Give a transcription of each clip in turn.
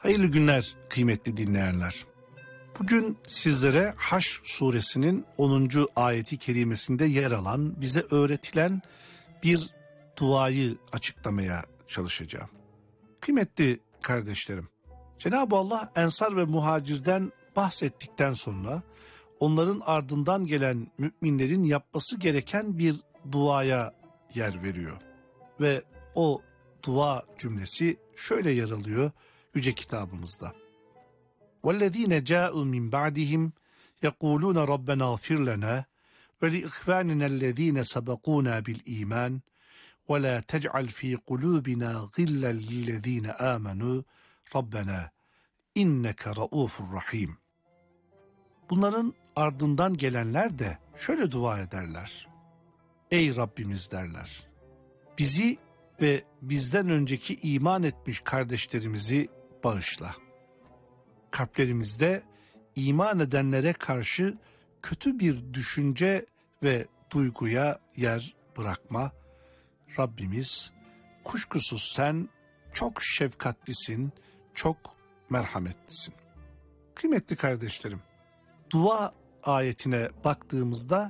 Hayırlı günler kıymetli dinleyenler. Bugün sizlere Haşr suresinin 10. ayeti kerimesinde yer alan, bize öğretilen bir duayı açıklamaya çalışacağım. Kıymetli kardeşlerim, Cenab-ı Allah Ensar ve Muhacir'den bahsettikten sonra onların ardından gelen müminlerin yapması gereken bir duaya yer veriyor. Ve o dua cümlesi şöyle yer alıyor Yüce kitabımızda. وَالَّذ۪ينَ جَاءُوا مِنْ بَعْدِهِمْ يَقُولُونَ رَبَّنَا اغْفِرْ لَنَا وَلِإِخْوَانِنَا الَّذ۪ينَ سَبَقُونَا بِالْا۪يمَانِ وَلَا تَجْعَلْ ف۪ي قُلُوبِنَا غِلًّا لِلَّذ۪ينَ آمَنُوا رَبَّنَا اِنَّكَ رَؤُوفٌ رَحِيمٌ. Bunların ardından gelenler de şöyle dua ederler. Ey Rabbimiz derler. Bizi ve bizden önceki iman etmiş kardeşlerimizi bağışla. Kalplerimizde iman edenlere karşı kötü bir düşünce ve duyguya yer bırakma. Rabbimiz, kuşkusuz sen çok şefkatlisin, çok merhametlisin. Kıymetli kardeşlerim, dua ayetine baktığımızda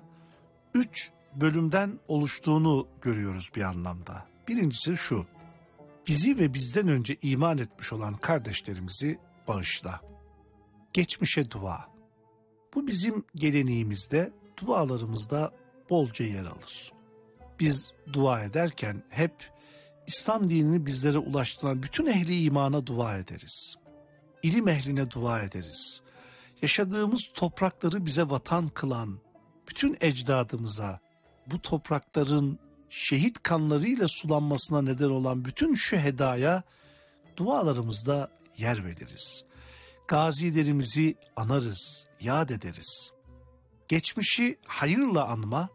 3 bölümden oluştuğunu görüyoruz bir anlamda. Birincisi şu: bizi ve bizden önce iman etmiş olan kardeşlerimizi bağışla. Geçmişe dua. Bu bizim geleneğimizde, dualarımızda bolca yer alır. Biz dua ederken hep İslam dinini bizlere ulaştıran bütün ehli imana dua ederiz. İlim ehline dua ederiz. Yaşadığımız toprakları bize vatan kılan bütün ecdadımıza, bu toprakların şehit kanlarıyla sulanmasına neden olan bütün şühedaya dualarımızda yer veririz. Gazilerimizi anarız, yad ederiz. Geçmişi hayırla anma,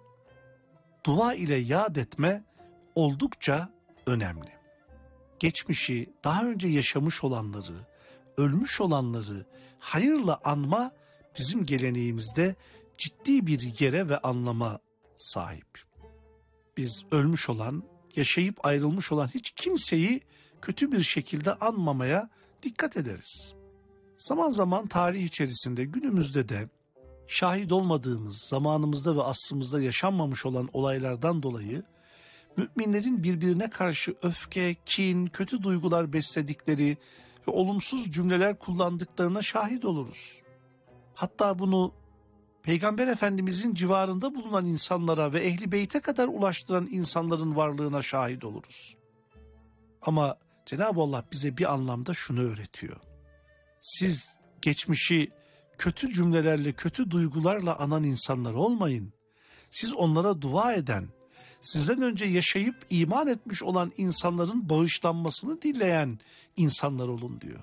dua ile yad etme oldukça önemli. Geçmişi, daha önce yaşamış olanları, ölmüş olanları hayırla anma bizim geleneğimizde ciddi bir yere ve anlama sahip. Biz ölmüş olan, yaşayıp ayrılmış olan hiç kimseyi kötü bir şekilde anmamaya dikkat ederiz. Zaman zaman tarih içerisinde, günümüzde de şahit olmadığımız, zamanımızda ve asrımızda yaşanmamış olan olaylardan dolayı müminlerin birbirine karşı öfke, kin, kötü duygular besledikleri ve olumsuz cümleler kullandıklarına şahit oluruz. Hatta bunu Peygamber Efendimizin civarında bulunan insanlara ve Ehl-i Beyt'e kadar ulaştıran insanların varlığına şahit oluruz. Ama Cenab-ı Allah bize bir anlamda şunu öğretiyor. Siz geçmişi kötü cümlelerle, kötü duygularla anan insanlar olmayın. Siz onlara dua eden, sizden önce yaşayıp iman etmiş olan insanların bağışlanmasını dileyen insanlar olun diyor.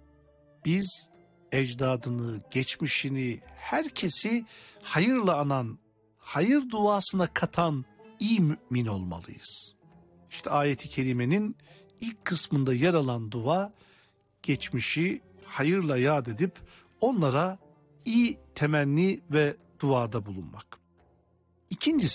Biz ecdadını, geçmişini, herkesi hayırla anan, hayır duasına katan iyi mümin olmalıyız. İşte ayet-i kerimenin ilk kısmında yer alan dua, geçmişi hayırla yad edip onlara iyi temenni ve duada bulunmak. İkincisi,